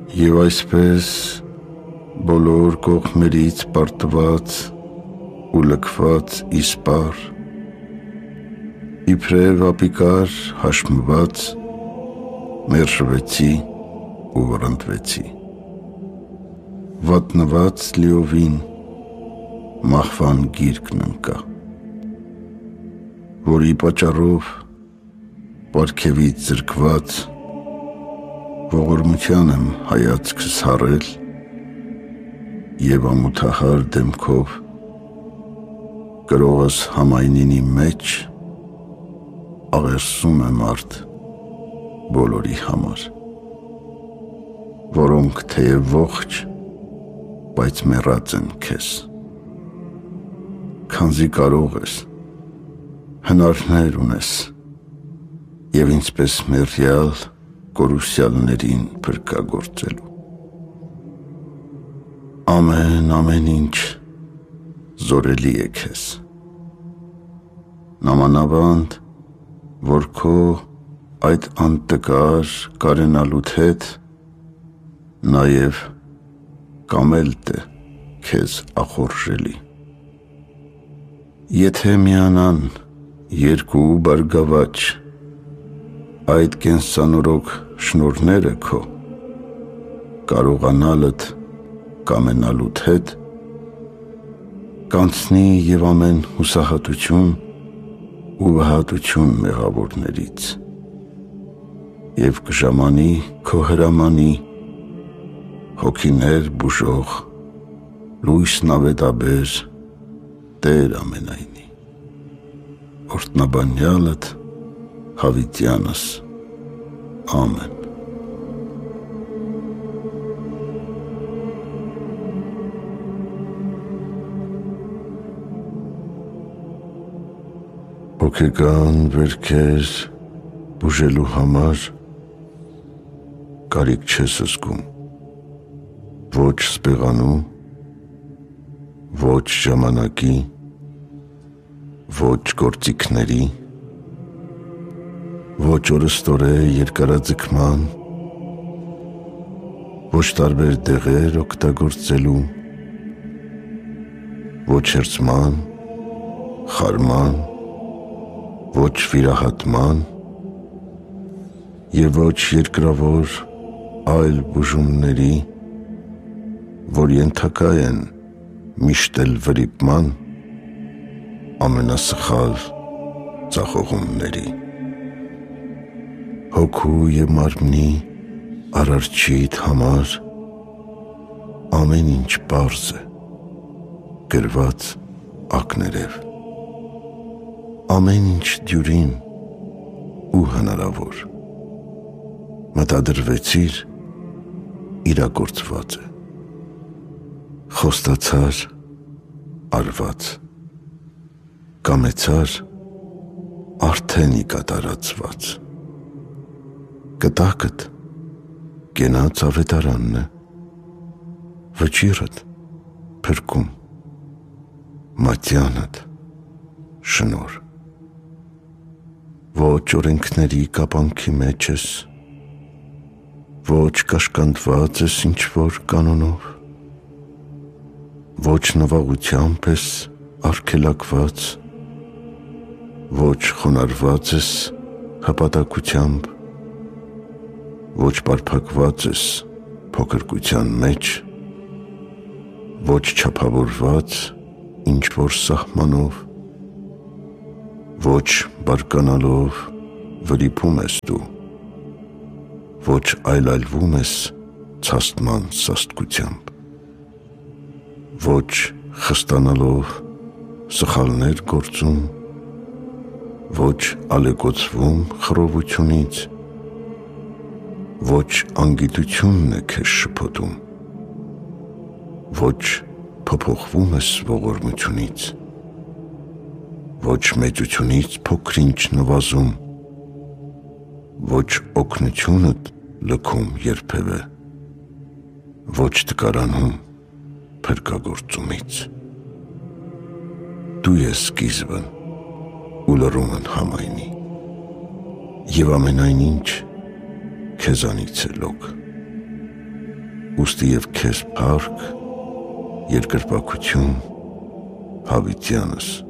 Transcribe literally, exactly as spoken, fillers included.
Եվ այսպես բոլոր կողմերից պարտված ու լքված իսպար, իբրև ապիկար հաշմված, մերժվեցի ու վռնդվեցի, վատնված լիովին մահվան գիրկն ընկա, որի պատճառով պարգևից զրկված ողորմության եմ հայացքս հառել և ամոթահար դեմքով կրողս համայնինի մեջ աղերսում եմ արդ բոլորի համար, որոնք թեև ողջ, բայց մեռած են քեզ, քանզի կարող ես, հնարներ ունես և ինձպես մեռյալ կորուսյալներին փրկագործելու։ Ամեն ամեն ինչ զորելի է քեզ, նամանավանդ, որ քո այդ անտկար կարենալուդ հետ նաև կամելտ է քեզ ախորժելի։ Եթե միանան երկու բարգավաճ այդ կենսանորոգ շնորհները քո, կարողանալդ կամենալուդ հետ, կանցնի և ամեն հուսահատություն ու վհատություն մեղավորներից և կժամանի քո հրամանի հոգիներ բուժող լույս նավետաբեր Տեր ամենայնի, օրհնաբանյալդ Հավիտյանս, ամեն։ Հոգեկան վերքեր բուժելու համար կարիք չես զգում, ոչ սպեղանու, ոչ ժամանակի, ոչ գործիքների, ոչ օրըստորե երկարաձգման, ոչ տարբեր դեղեր օգտագործելու, ոչ հերձման, խարման, ոչ վիրահատման և ոչ երկրավոր այլ բուժումների, որ ենթակա են միշտ էլ վրիպման ամենասխալ ձախողումների։ Հոգու և մարմնի արարչիդ համար ամեն ինչ պարզ է, գրված ակներև, ամեն ինչ դյուրին ու հնարավոր, մտադրվեցիր իրագործված է, խոստացար արված, կամեցար արդեն կատարածված, կտակդ կենաց ավետարանն է, վճիրդ փրկում, մատյանդ շնոր, ոչ օրենքների կապանքի մեջ ես, ոչ կաշկանդված ես ինչ-որ կանոնով, ոչ նվաղությամբ ես արգելակված, ոչ խոնարհված ես հպատակությամբ, ոչ պարփակված ես փոքրկության մեջ, ոչ չափավորված ինչ-որ սահմանով, ոչ բարկանալով վրիպում ես դու, ոչ այլայլվում ես ցաստման սաստկությամբ, ոչ խստանալով սխալներ գործում, ոչ ալեկոծվում խռովությունից, ոչ անգիտությունն է քեզ շփոթում, ոչ փոփոխվում ես ողորմությունից, ոչ մեծությունից փոքր-ինչ նվազում, ոչ օգնությունդ լքում երբևէ, ոչ տկարանում փրկագործումից։ Դու ես սկիզբն ու լռումն համայնի, և ամենայն ինչ քեզանից է լոկ։ ուստի և քեզ փառք, երկրպագություն հավիտյանս։